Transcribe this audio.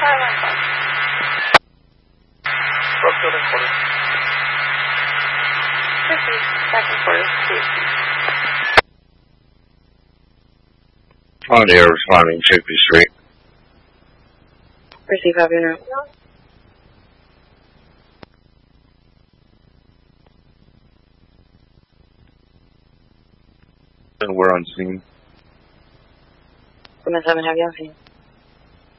Brookfield and quarter. Receive. Back and forth. Audio responding 50th Street. Receive. Have your note. And we're on scene. 7, have you on scene.